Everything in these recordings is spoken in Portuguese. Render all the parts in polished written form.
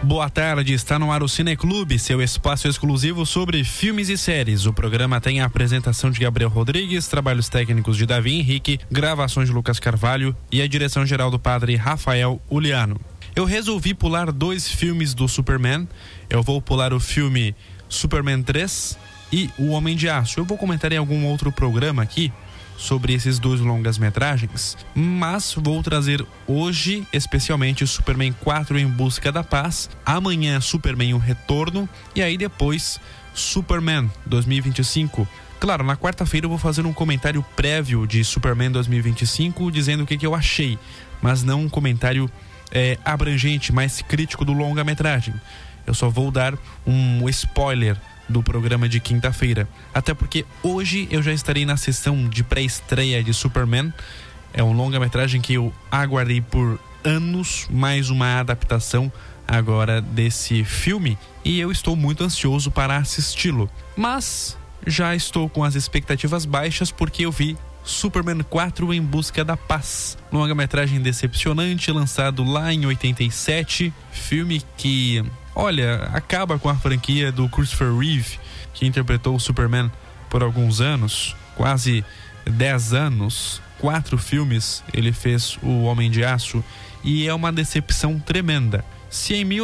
Boa tarde, está no ar o Cineclube, seu espaço exclusivo sobre filmes e séries. O programa tem a apresentação de Gabriel Rodrigues, trabalhos técnicos de Davi Henrique, gravações de Lucas Carvalho e a direção geral do padre Rafael Uliano. Eu resolvi pular 2 filmes do Superman. Eu vou pular o filme Superman 3 e O Homem de Aço. Eu vou comentar em algum outro programa aqui sobre esses 2 longas-metragens, mas vou trazer hoje especialmente Superman 4 Em Busca da Paz, amanhã Superman O Retorno e aí depois Superman 2025. Claro, na quarta-feira eu vou fazer um comentário prévio de Superman 2025 dizendo o que eu achei, mas não um comentário abrangente, mais crítico do longa-metragem. Eu só vou dar um spoiler do programa de quinta-feira, até porque hoje eu já estarei na sessão de pré-estreia de Superman. É um longa-metragem que eu aguardei por anos, mais uma adaptação agora desse filme, e eu estou muito ansioso para assisti-lo, mas já estou com as expectativas baixas porque eu vi Superman 4 Em Busca da Paz, longa-metragem decepcionante, lançado lá em 87, filme que, olha, acaba com a franquia do Christopher Reeve, que interpretou o Superman por alguns anos, quase 10 anos, 4 filmes ele fez o Homem de Aço, e é uma decepção tremenda. Se em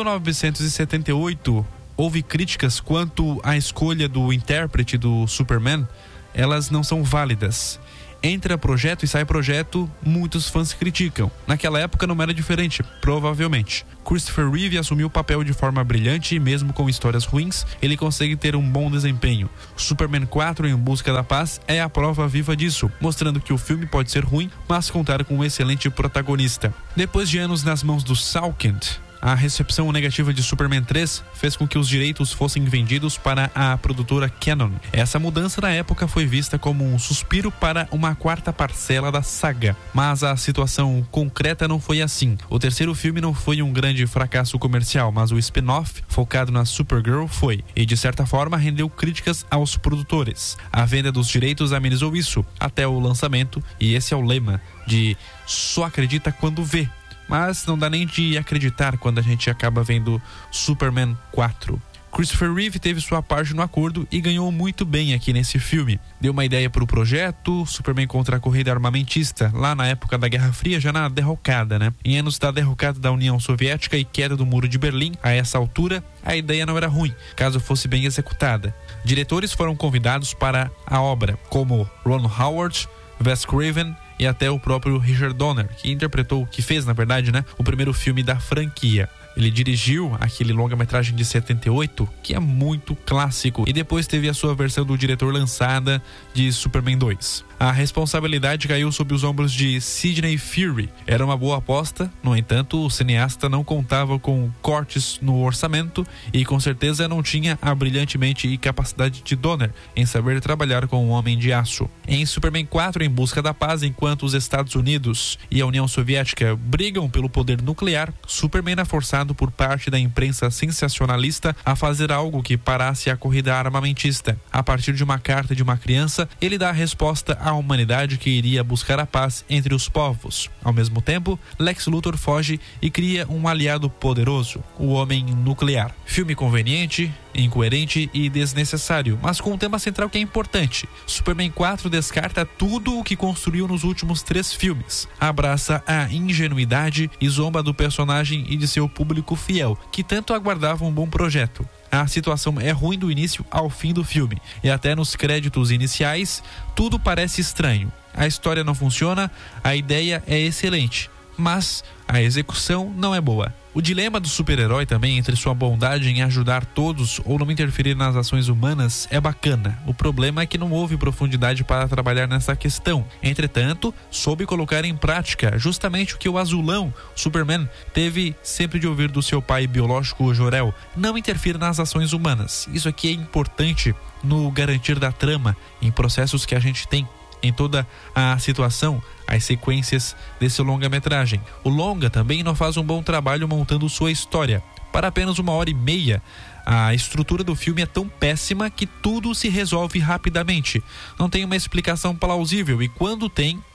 1978 houve críticas quanto à escolha do intérprete do Superman, elas não são válidas. Entra projeto e sai projeto, muitos fãs criticam. Naquela época não era diferente, provavelmente. Christopher Reeve assumiu o papel de forma brilhante e mesmo com histórias ruins, ele consegue ter um bom desempenho. Superman 4 Em Busca da Paz é a prova viva disso, mostrando que o filme pode ser ruim, mas contar com um excelente protagonista. Depois de anos nas mãos do Salkind, a recepção negativa de Superman 3 fez com que os direitos fossem vendidos para a produtora Canon. Essa mudança na época foi vista como um suspiro para uma 4ª parcela da saga, mas a situação concreta não foi assim. O terceiro filme não foi um grande fracasso comercial, mas o spin-off focado na Supergirl foi, e de certa forma rendeu críticas aos produtores. A venda dos direitos amenizou isso até o lançamento, e esse é o lema de só acredita quando vê. Mas não dá nem de acreditar quando a gente acaba vendo Superman 4. Christopher Reeve teve sua parte no acordo e ganhou muito bem aqui nesse filme. Deu uma ideia para o projeto, Superman contra a corrida armamentista, lá na época da Guerra Fria, já na derrocada, né? Em anos da derrocada da União Soviética e queda do Muro de Berlim, a essa altura, a ideia não era ruim, caso fosse bem executada. Diretores foram convidados para a obra, como Ron Howard, Wes Craven e até o próprio Richard Donner, que fez, na verdade, né, o primeiro filme da franquia. Ele dirigiu aquele longa-metragem de 78, que é muito clássico, e depois teve a sua versão do diretor lançada de Superman 2. A responsabilidade caiu sob os ombros de Sidney Furie. Era uma boa aposta, no entanto, o cineasta não contava com cortes no orçamento e com certeza não tinha a brilhante mente e capacidade de Donner em saber trabalhar com o Homem de Aço. Em Superman 4 Em Busca da Paz, enquanto os Estados Unidos e a União Soviética brigam pelo poder nuclear, Superman é forçado por parte da imprensa sensacionalista a fazer algo que parasse a corrida armamentista. A partir de uma carta de uma criança, ele dá a resposta à humanidade que iria buscar a paz entre os povos. Ao mesmo tempo, Lex Luthor foge e cria um aliado poderoso, o Homem Nuclear. Filme conveniente, incoerente e desnecessário, mas com um tema central que é importante. Superman 4 descarta tudo o que construiu nos últimos 3 filmes. Abraça a ingenuidade e zomba do personagem e de seu público fiel, que tanto aguardava um bom projeto. A situação é ruim do início ao fim do filme, e até nos créditos iniciais, tudo parece estranho. A história não funciona, a ideia é excelente, mas a execução não é boa. O dilema do super-herói também entre sua bondade em ajudar todos ou não interferir nas ações humanas é bacana. O problema é que não houve profundidade para trabalhar nessa questão. Entretanto, soube colocar em prática justamente o que o azulão, Superman, teve sempre de ouvir do seu pai biológico, Jor-El: não interfira nas ações humanas. Isso aqui é importante no garantir da trama em processos que a gente tem em toda a situação, as sequências desse longa-metragem. O longa também não faz um bom trabalho montando sua história. Para apenas 1h30, a estrutura do filme é tão péssima que tudo se resolve rapidamente. Não tem uma explicação plausível e quando tem,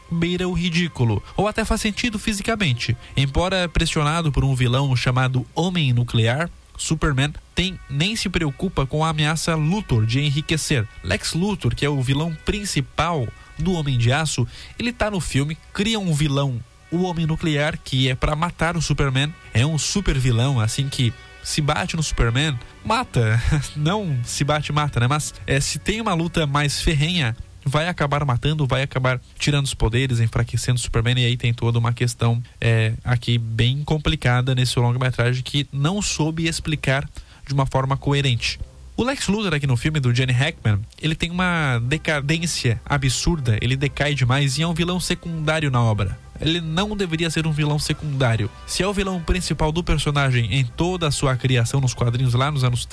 beira o ridículo, ou até faz sentido fisicamente. Embora pressionado por um vilão chamado Homem Nuclear, Superman nem se preocupa com a ameaça Luthor de enriquecer. Lex Luthor, que é o vilão principal do Homem de Aço, ele tá no filme, cria um vilão, o Homem Nuclear, que é pra matar o Superman. É um super vilão, assim, que se bate no Superman, mata. Não se bate e mata, né? Mas se tem uma luta mais ferrenha, vai acabar matando, vai acabar tirando os poderes, enfraquecendo o Superman. E aí tem toda uma questão aqui bem complicada nesse longa-metragem que não soube explicar de uma forma coerente. O Lex Luthor aqui no filme do Gene Hackman, ele tem uma decadência absurda, ele decai demais e é um vilão secundário na obra. Ele não deveria ser um vilão secundário. Se é o vilão principal do personagem em toda a sua criação nos quadrinhos lá nos anos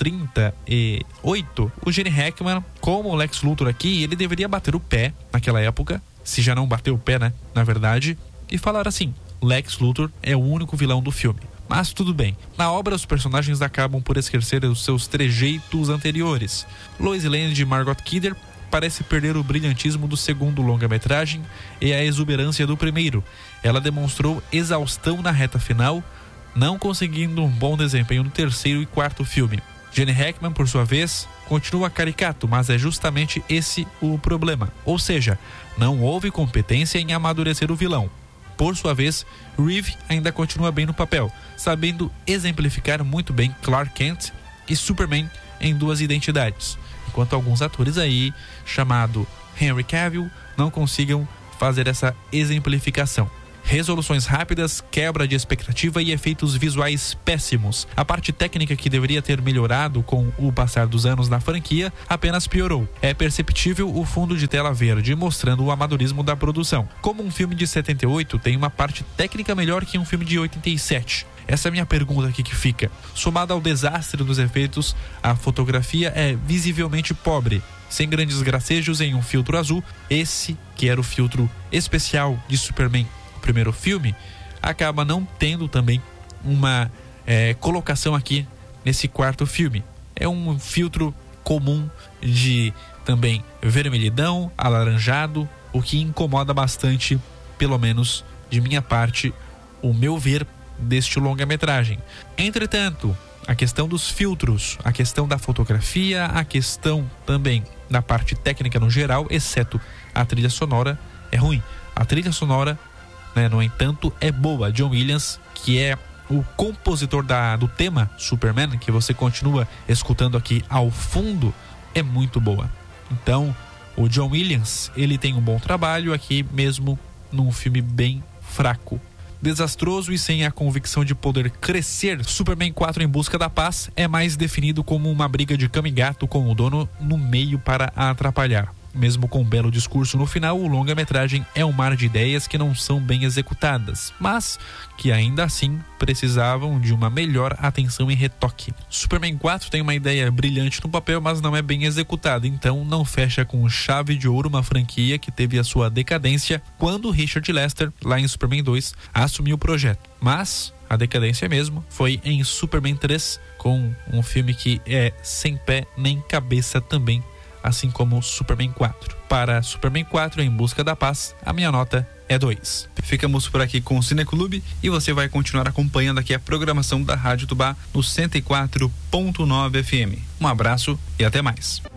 38, o Gene Hackman, como o Lex Luthor aqui, ele deveria bater o pé naquela época, se já não bateu o pé, né, na verdade, e falar assim: Lex Luthor é o único vilão do filme. Mas tudo bem, na obra os personagens acabam por esquecer os seus trejeitos anteriores. Lois Lane de Margot Kidder parece perder o brilhantismo do segundo longa-metragem e a exuberância do primeiro. Ela demonstrou exaustão na reta final, não conseguindo um bom desempenho no terceiro e quarto filme. Gene Hackman, por sua vez, continua caricato, mas é justamente esse o problema. Ou seja, não houve competência em amadurecer o vilão. Por sua vez, Reeve ainda continua bem no papel, sabendo exemplificar muito bem Clark Kent e Superman em duas identidades, enquanto alguns atores aí, chamado Henry Cavill, não consigam fazer essa exemplificação. Resoluções rápidas, quebra de expectativa e efeitos visuais péssimos. A parte técnica, que deveria ter melhorado com o passar dos anos na franquia, apenas piorou. É perceptível o fundo de tela verde, mostrando o amadorismo da produção. Como um filme de 78 tem uma parte técnica melhor que um filme de 87? Essa é a minha pergunta aqui que fica. Somada ao desastre dos efeitos, a fotografia é visivelmente pobre, sem grandes gracejos em um filtro azul. Esse, que era o filtro especial de Superman, primeiro filme, acaba não tendo também uma colocação aqui nesse quarto filme. É um filtro comum de também vermelhidão, alaranjado, o que incomoda bastante, pelo menos de minha parte, o meu ver deste longa-metragem. Entretanto, a questão dos filtros, a questão da fotografia, a questão também da parte técnica no geral, exceto a trilha sonora, é ruim. A trilha sonora, no entanto, é boa. John Williams, que é o compositor do tema Superman, que você continua escutando aqui ao fundo, é muito boa. Então, o John Williams, ele tem um bom trabalho aqui, mesmo num filme bem fraco. Desastroso e sem a convicção de poder crescer, Superman 4 Em Busca da Paz é mais definido como uma briga de cão e gato com o dono no meio para atrapalhar. Mesmo com um belo discurso no final, o longa-metragem é um mar de ideias que não são bem executadas, mas que ainda assim precisavam de uma melhor atenção e retoque. Superman 4 tem uma ideia brilhante no papel, mas não é bem executada, então não fecha com chave de ouro uma franquia que teve a sua decadência quando Richard Lester, lá em Superman 2, assumiu o projeto. Mas a decadência mesmo foi em Superman 3, com um filme que é sem pé nem cabeça também, assim como Superman 4. Para Superman 4 Em Busca da Paz, a minha nota é 2. Ficamos por aqui com o Cineclube e você vai continuar acompanhando aqui a programação da Rádio Tubá no 104.9 FM. Um abraço e até mais.